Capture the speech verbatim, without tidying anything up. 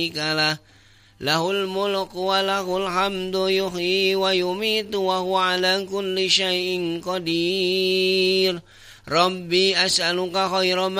له له الملك وله الحمد يحيي ويميت وهو على كل شيء قدير. ربي أسألك خير ما